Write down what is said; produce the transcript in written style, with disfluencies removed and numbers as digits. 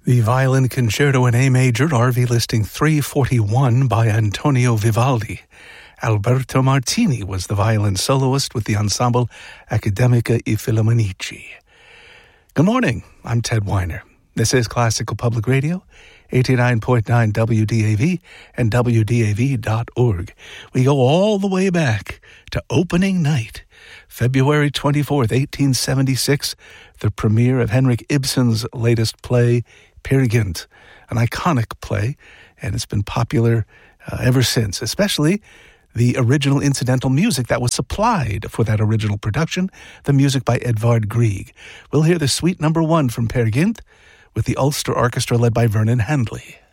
The Violin Concerto in A Major, RV Listing 341 by Antonio Vivaldi. Alberto Martini was the violin soloist with the ensemble Accademica I Filarmonici. Good morning, I'm Ted Weiner. This is Classical Public Radio, 89.9 WDAV and WDAV.org. We go all the way back to opening night, February 24th, 1876, the premiere of Henrik Ibsen's latest play, Peer Gynt, an iconic play, and it's been popular ever since, especially the original incidental music that was supplied for that original production, the music by Edvard Grieg. We'll hear the Suite No. 1 from Peer Gynt with the Ulster Orchestra led by Vernon Handley.